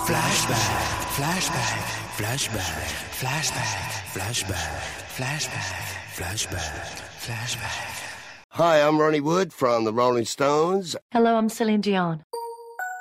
Flashback, flashback, flashback, flashback, flashback, flashback, flashback, flashback. Hi, I'm Ronnie Wood from the Rolling Stones. Hello, I'm Celine Dion.